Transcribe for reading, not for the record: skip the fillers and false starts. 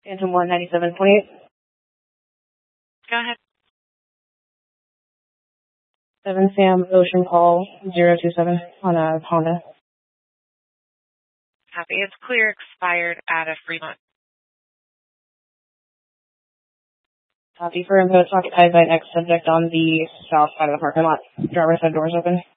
Phantom 197.8. Go ahead. 7 Sam Ocean Call 027 on a Honda. Copy. It's clear expired at a Fremont. Copy. For info, it's occupied by an ex-subject on the south side of the parking lot. Driver's side doors open.